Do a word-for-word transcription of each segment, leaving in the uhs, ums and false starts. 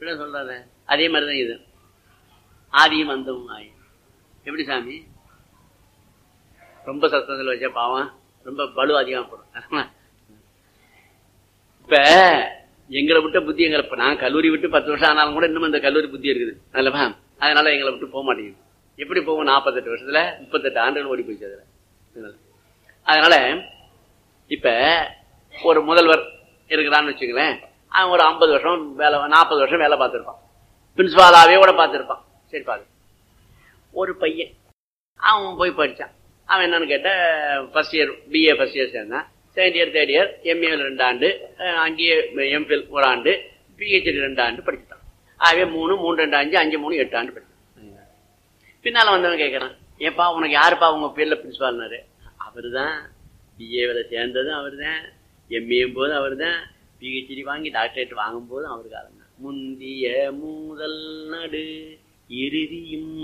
இப்படிதான் சொல்றாரு. அதே மாதிரிதான் இது ஆதியும் அந்தமும் ஆயி. எப்படி சாமி ரொம்ப சத்தத்தில் வச்சா பாவம் ரொம்ப பலு அதிகமா போடும். இப்ப எங்களை விட்ட புத்தி எங்களை நான் கல்லூரி விட்டு பத்து வருஷம் ஆனாலும் கூட இன்னும் அந்த கல்லூரி புத்தி இருக்குது அல்லவா? அதனால எங்களை விட்டு போக மாட்டேங்குது. எப்படி போகும்? நாற்பத்தெட்டு வருஷத்துல முப்பத்தெட்டு ஆண்டுகள் ஓடி போயிடுச்சு அதுல. அதனால இப்ப ஒரு முதல்வர் இருக்கிறான்னு வச்சுங்களேன், அவன் ஒரு ஐம்பது வருஷம் வேலை நாற்பது வருஷம் வேலை பார்த்துருப்பான், பிரின்சிபாலாவே கூட பார்த்துருப்பான். சரி பாரு, ஒரு பையன் அவன் போய் படித்தான். அவன் என்னன்னு கேட்ட first year BA first year சேர்ந்தான். செகண்ட் இயர் தேர்ட் இயர் எம்ஏல ரெண்டு ஆண்டு, அங்கேயே எம்பிஎல் ஒரு ஆண்டு, பிஹெச்டி ரெண்டு ஆண்டு படிச்சுட்டான். ஆகவே மூணு மூணு ரெண்டு அஞ்சு அஞ்சு மூணு எட்டு ஆண்டு படிச்சான். பின்னால வந்தவன் கேட்கறான், ஏப்பா உனக்கு யாருப்பா உங்க பேர்ல பிரின்சிபால்னாரு? அவரு தான், பிஏல சேர்ந்ததும் அவர் தான், எம்ஏயும் போதும் அவர் தான், பிஹெச்டி வாங்கி டாக்டரேட் வாங்கும் போதும் அவருக்கு ஆளுங்க. முந்திய முதல் நடு இறுதியும்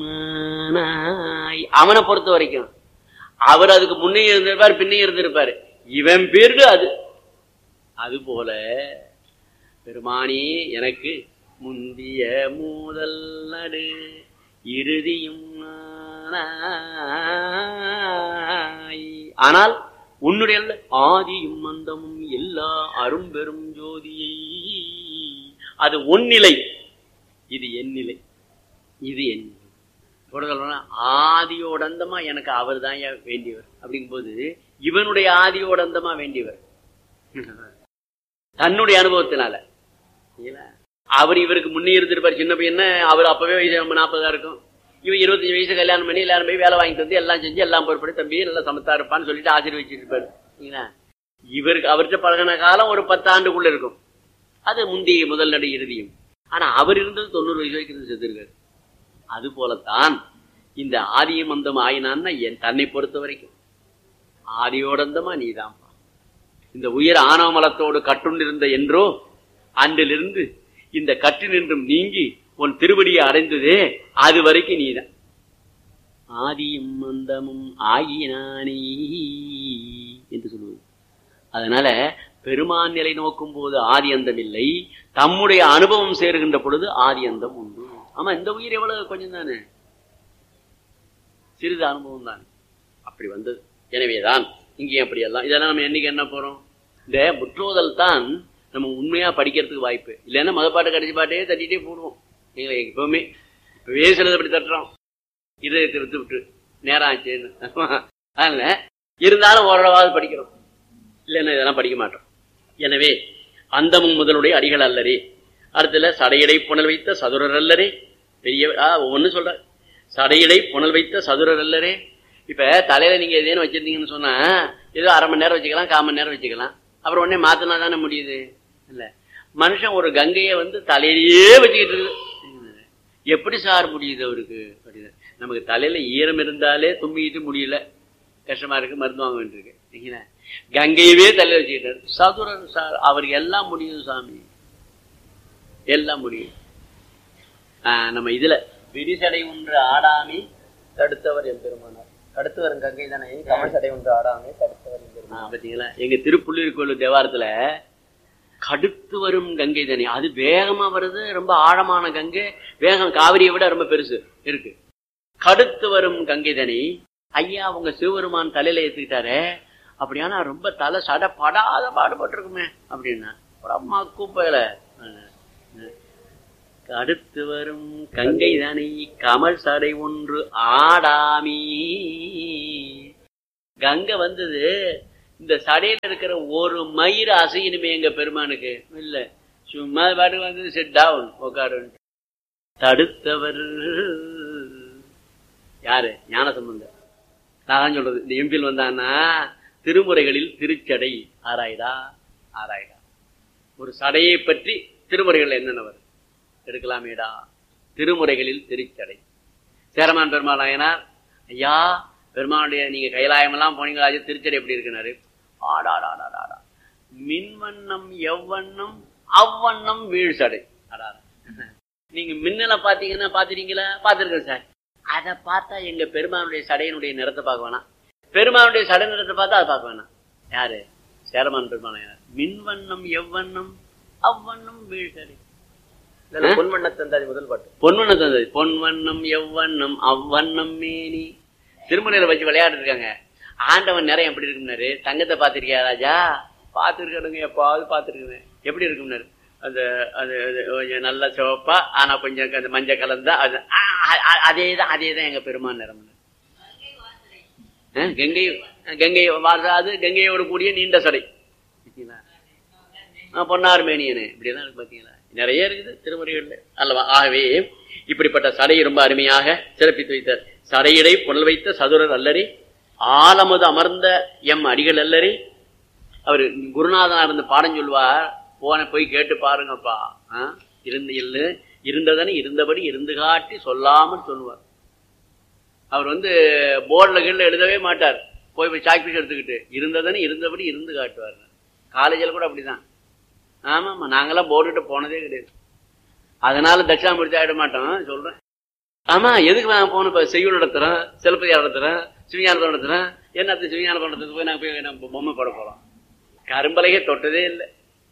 அவனை பொறுத்த வரைக்கும் அவர் அதுக்கு முன்னே இருந்திருப்பாரு, பின்னே இருந்திருப்பாரு. இவன் பேரு அது. அது போல பெருமானி எனக்கு முந்திய முதல் நடு இறுதியும். ஆனால் உன்னுடைய ஆதியும் அந்தமும் எல்லா அரும்பெரும் ஜோதியை. அது ஒன்னிலை, இது என் நிலை, இது என் நிலை. ஆதியோட அந்தமா எனக்கு அவர் தான் வேண்டியவர் அப்படிங்கும் போது இவனுடைய ஆதியோட அந்தமா வேண்டியவர் தன்னுடைய அனுபவத்தினால. அவர் இவருக்கு முன்னே இருந்திருப்பார் சின்ன பையன், அவர் அப்பவே வயசு நாற்பதா இருக்கும். இவன் இருபத்தஞ்சு வயசு கல்யாணம் பண்ணி எல்லாரும் போய் வேலை வாங்கிட்டு வந்து எல்லாம் செஞ்சு எல்லாம் பொறுப்படி தம்பி நல்லா சமத்தா இருப்பான்னு சொல்லிட்டு ஆசீர்வதிச்சிட்டு இருப்பாரு. இவருக்கு அவர்கிட்ட பழகின காலம் ஒரு பத்து ஆண்டுக்குள்ள இருக்கும். அது முந்தைய முதல் நடு இறுதியும். ஆனா அவர் இருந்தது தொண்ணூறு வயசு வரைக்கும் செத்துருக்காரு. அது போலத்தான் இந்த ஆதியும் அந்தம் ஆயினான்னா என் தன்னை பொறுத்த வரைக்கும் ஆதியோடந்தமா நீதான்ப்பா. இந்த உயர் ஆணவ மலத்தோடு கட்டுண்டிருந்த என்றோ அன்றிலிருந்து இந்த கற்று நின்றும் நீங்கி உன் திருவடியை அடைந்ததே அது வரைக்கும் நீதான். ஆதியும் அந்தமும் ஆகினானே என்று சொல்லுவது. அதனால பெருமான் நிலை நோக்கும் போது ஆதி அந்தம் இல்லை, தம்முடைய அனுபவம் சேருகின்ற பொழுது ஆதி அந்தம் உண்டு. ஆமா, இந்த உயிர் எவ்வளவு கொஞ்சம் தானே, சிறிது அனுபவம் தான் அப்படி வந்தது. எனவேதான் இங்கேயும் அப்படி எல்லாம் இதெல்லாம் நம்ம என்னைக்கு என்ன போறோம், இந்த முற்றோதல் தான் நம்ம உண்மையா படிக்கிறதுக்கு வாய்ப்பு. இல்லைன்னா மத பாட்டு கடைசி பாட்டே தட்டிட்டே போடுவோம். நீங்களே எப்பவுமே இப்பவே சிலது அப்படி தட்டுறோம், இதை விட்டு விட்டு நேரம் ஆச்சுன்னு. அதனால இருந்தாலும் ஓரளவாவது படிக்கிறோம், இல்லைன்னா இதெல்லாம் படிக்க மாட்டோம். எனவே அந்தமும் முதலுடைய அடிகள் அல்லரே. அடுத்துல சடையடை புனல் வைத்த சதுரர் அல்லரே. பெரிய ஒண்ணு சொல்ற, சடையடை புனல் வைத்த சதுரர் அல்லரே. இப்ப தலையில நீங்க எதேன்னு வச்சிருந்தீங்கன்னு சொன்னா ஏதோ அரை மணி நேரம் வச்சுக்கலாம், கால் மணி நேரம் வச்சுக்கலாம், அப்புறம் உடனே மாத்தினா தானே முடியுது. இல்ல, மனுஷன் ஒரு கங்கையை வந்து தலையிலேயே வச்சுக்கிட்டு இருக்கு. எப்படி சார் முடியுது அவருக்கு? நமக்கு தலையில ஈரம் இருந்தாலே தும்பிக்கிட்டு முடியல, கஷ்டமா இருக்கு, மருந்து வாங்க வேண்டியிருக்கு. கங்கையவே தலையில வச்சுக்கிட்டாரு சதுரர் சார். அவருக்கு எல்லாம் முடியும் சாமி, எல்லாம் முடியும். நம்ம இதுல விரிசடை ஒன்று ஆடாமே தடுத்தவர் என் பெருமானார். தடுத்தவர் கங்கை தானே, கமசடை ஒன்று ஆடாமே தடுத்தவர் என் பெருமானார். பாத்தீங்களா, எங்க திருப்புள்ளியூர் கோயில் தேவாரத்துல கடுத்து வரும் கங்கை தானே, அது வேகமா வருது, ரொம்ப ஆழமான கங்கை, வேகம் காவிரியை விட ரொம்ப பெருசு இருக்கு. கடுத்து வரும் கங்கை தானே ஐயா உங்க சிவபெருமான் தலையில ஏத்துக்கிட்டாரு, அப்படியானா ரொம்ப தலை சட படாத பாடுபட்டிருக்குமே அப்படின்னா அம்மா கூப்பையில அடுத்து வரும் கங்கை தானே கமல் சடை ஒன்று ஆடாமி. கங்கை வந்தது, இந்த சடையில இருக்கிற ஒரு மயிர் அசையணுமே எங்க பெருமானுக்கு இல்ல, சும்மா பாட்டு வந்து செட் டவுன் உட்காரு. தடுத்தவர் யாரு? ஞான சம்பந்தர். நான் சொல்றது, இந்த எம்பில் வந்தான்னா திருமுறைகளில் திருச்சடை ஆராய்டா ஆராய்டா. ஒரு சடையை பற்றி திருமுறைகள் என்னென்ன வரும் எடுக்கலாமேடா. திருமுறைகளில் திருச்சடை. சேரமான் பெருமாள் ஆயனார், ஐயா பெருமானுடைய நீங்க கைலாயம் எல்லாம் போனீங்களா, திருச்சடை எப்படி இருக்குனாரு. ஆடாடாடாடா, மின்வண்ணம் எவ்வண்ணம் அவ்வண்ணம் வீழ்சடை. ஆடா, நீங்க மின்னலை பாத்தீங்கன்னா பாத்துறீங்களா? பாத்துருக்கேன் சார். அதை பார்த்தா எங்க பெருமானுடைய சடையினுடைய நிறத்தை பார்க்க வேணாம், பெருமானுடைய சடை நிறத்தை பார்த்தா அதை பார்க்க வேணாம். யாரு? சேரமான் பெருமாள் ஆயனார். மின்வண்ணம் எவ்வண்ணம் அவ்வண்ணம் வீழ்சடை. பொன்வண்ண தந்தாதி முதல் பாட்டு. பொன்வண்ண தந்தாதி. பொன்வண்ணம் எவ்வண்ணம் அவ்வண்ணம் மேனி. திருமலையில வச்சு விளையாட்டு இருக்காங்க. ஆண்டவன் நேரம் எப்படி இருக்கும்னாரு, தங்கத்தை பாத்திருக்கியா ராஜா? பாத்துருக்கணுங்க, எப்பாவது பாத்துருக்கேன். எப்படி இருக்கும்னாரு, அந்த அது நல்ல சிவப்பா ஆனா கொஞ்சம் அந்த மஞ்சள் கலந்தா அது அதேதான் அதேதான் எங்க பெருமான் நிறம். கங்கை கங்கை வாசாது கங்கையோடு கூடிய நீண்ட சடை பொன்னார் மேனியனு இப்படியெல்லாம் இருக்கு பாத்தீங்களா. நிறைய இருக்குது திருமுறைகள்ல அல்லவா. ஆகவே இப்படிப்பட்ட சடையை ரொம்ப அருமையாக சிறப்பித்து வைத்தார். சடையிடை புனல் வைத்த சதுரர் அல்லரி, ஆலமது அமர்ந்த எம் அடிகள் அல்லரி. அவரு குருநாதனா இருந்து பாடம் சொல்லுவார். போன போய் கேட்டு பாருங்கப்பா. இருந்து இல்லை இருந்ததனை இருந்தபடி இருந்து காட்டி சொல்லாமல் சொல்லுவார். அவர் வந்து போர்டில் கீழே எழுதவே மாட்டார். போய் போய் சாக்பீஸ் எடுத்துக்கிட்டு இருந்ததனை இருந்தபடி இருந்து காட்டுவார். காலேஜில் கூட அப்படிதான். ஆமாம்மா, நாங்கெல்லாம் போர்டுகிட்ட போனதே கிடையாது. அதனால தட்சிணாமூர்த்தி ஆகிட மாட்டோம் சொல்றேன். ஆமா, எதுக்கு நான் போன இப்ப செய்யுள் நடத்துறேன், சிலப்பதிகாரம் நடத்துறேன், சிவஞானபுரம் நடத்துறேன். என்னத்து சிவஞானபுரம் நடத்துறதுக்கு போய் நாங்க போய் நம்ம பொம்மை போட போறோம். கரும்பலகை தொட்டதே இல்லை.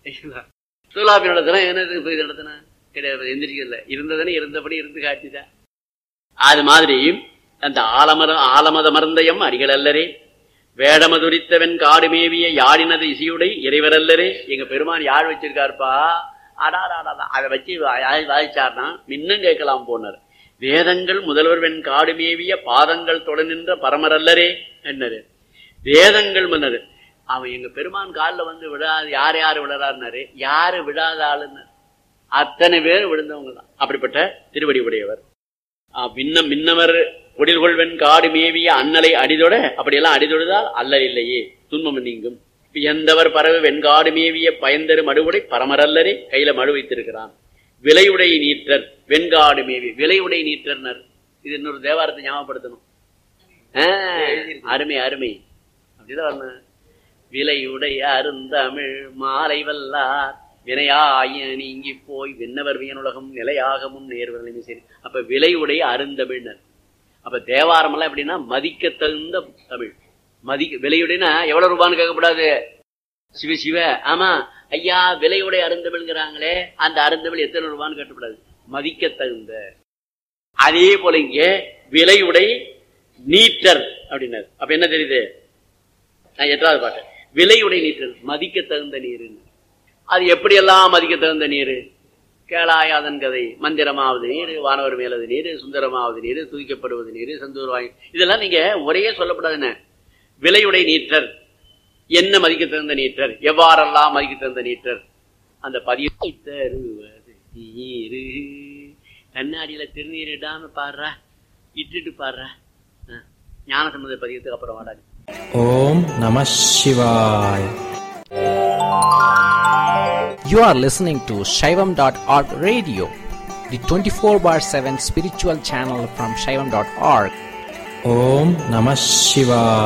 தொலாபி நடத்துறேன், என்னது போய் நடத்தினேன் கிடையாது. எந்திரிக்கல, இருந்ததுன்னு இருந்தபடி இருந்து காட்டிதான். அது மாதிரி அந்த ஆலமர ஆலமத மருந்தயம் அடிகள் அல்லரே, வேடமதுரித்தவன் காடு மேவிய யாழினது இசையுடை இறைவர் அல்லரே. எங்க பெருமான் யாழ் வச்சிருக்காருப்பா, அடாடாடா அதை வச்சு வாய்ச்சார்னா மின்னும் கேட்கலாம் போனார். வேதங்கள் முதல்வர் வெண் காடு மேவிய பாதங்கள் தொட நின்ற பரமரல்லரே என்னரு. வேதங்கள் மன்னர் அவன் எங்க பெருமான் காலில் வந்து விழாது. யார் யாரு விழறாருனாரு, யாரு விழாத ஆளுன்னு அத்தனை பேர் விழுந்தவங்க தான். அப்படிப்பட்ட திருவடி உடையவர். மின்னம் மின்னவர் ஒடில்கொள்வெண் காடு மேவிய அண்ணலை அடிதொட. அப்படியெல்லாம் அடிதொடுதால் அல்லல் இல்லையே, துன்பம் நீங்கும். எந்தவர் பறவை வெண்காடு மேவிய பயந்தரு மடுவுடை பரமரல்லரே. கையில மடு வைத்திருக்கிறான். விலையுடை நீற்றர் வெண்காடு மேவி. விலையுடை நீற்றர்னர், இது இன்னொரு தேவாரத்தை ஞாபகப்படுத்தணும். அருமை அருமை அப்படிதான் வரணும். விலையுடை அருந்தமிழ் மாலை வல்லார் வினையாய நீங்கி போய் விண்ணவர் வியனுலகம் நிலையாகமும் நேர்வர்களுமே சரி. அப்ப விலையுடைய அருந்தமிழ்னர். அப்ப தேவாரம் எல்லாம் எப்படின்னா மதிக்க தகுந்த தமிழ். மதிக்க விலையுடைனா எவ்வளவு ரூபான்னு கேட்கக்கூடாது. சிவ சிவ ஆமா ஐயா விலையுடைய அருந்தமிழ்ங்கிறாங்களே, அந்த அருந்தமிழ் எத்தனை ரூபான்னு கேட்கக்கூடாது, மதிக்க தகுந்த. அதே போல இங்க விலையுடை நீட்டர் அப்படின்னாரு. அப்ப என்ன தெரியுது, நான் எட்டாவது பாட்டு. விலையுடை நீட்டர் மதிக்க தகுந்த நீர். அது எப்படியெல்லாம் மதிக்க தகுந்த நீர்? கேளாயாதன் கதை, மந்திரமாவது நீர், வானவர் மேலது நீர், சுந்தரமாவது நீர், தூய்க்கப்படுவது நீர், சந்தூர் வாயு, இதெல்லாம் நீங்க ஒரே சொல்லப்படாதுன்னு. விலையுடை நீற்றர் என்ன மதிக்க தகுந்த நீற்றர், எவ்வாறெல்லாம் மதிக்க தகுந்த நீற்றர். அந்த பதிவை தருவது நீரு. கண்ணாடியில திருநீர் இடாம பாடுறா, இட்டுட்டு பாடுறா. ஞானசம்பந்த பதியத்துக்கு அப்புறம் வாடாது. ஓம் நம சிவாய். You are listening to Shaivam dot org radio, the twenty-four bar seven spiritual channel from Shaivam dot org. Om Namah Shivaya.